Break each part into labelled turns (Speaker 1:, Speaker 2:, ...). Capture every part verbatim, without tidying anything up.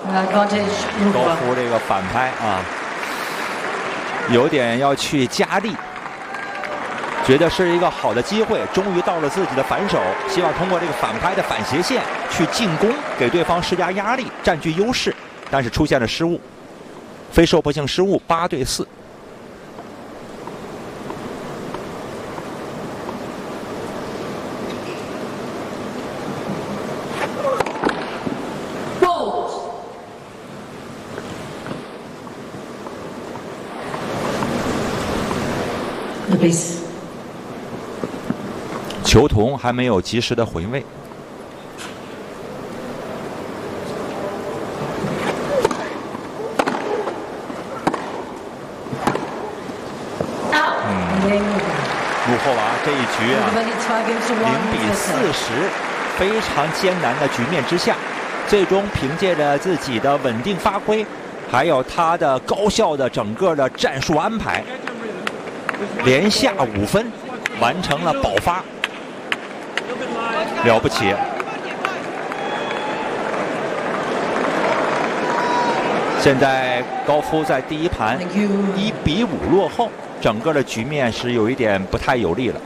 Speaker 1: 高夫这个反拍啊，有点要去加力，觉得是一个好的机会，终于到了自己的反手，希望通过这个反拍的反斜线去进攻，给对方施加压力，占据优势，但是出现了失误，非受迫性失误，八对四。球童还没有及时的回位。嗯，穆霍娃这一局啊，零比四十，非常艰难的局面之下，最终凭借着自己的稳定发挥，还有他的高效的整个的战术安排，连下五分，完成了保发，了不起！现在高夫在第一盘一比五落后，整个的局面是有一点不太有利了。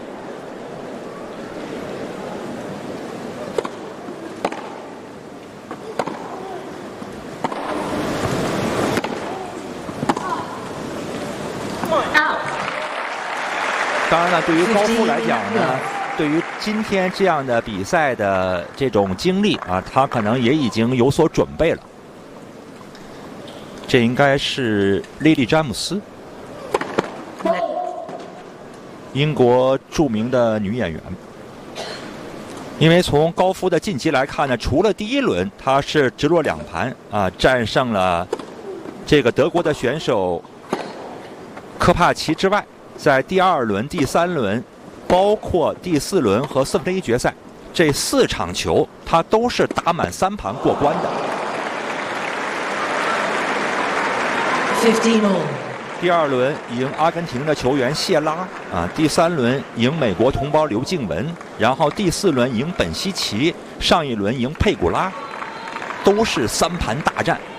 Speaker 1: 当然了，对于高夫来讲呢，对于今天这样的比赛的这种经历啊，他可能也已经有所准备了。这应该是莉莉·詹姆斯，英国著名的女演员。因为从高夫的晋级来看呢，除了第一轮他是直落两盘啊，战胜了这个德国的选手科帕奇之外，在第二轮、第三轮，包括第四轮和四分之一决赛这四场球，他都是打满三盘过关的。第二轮赢阿根廷的球员谢拉啊，第三轮赢美国同胞刘静文，然后第四轮赢本西奇，上一轮赢佩古拉，都是三盘大战。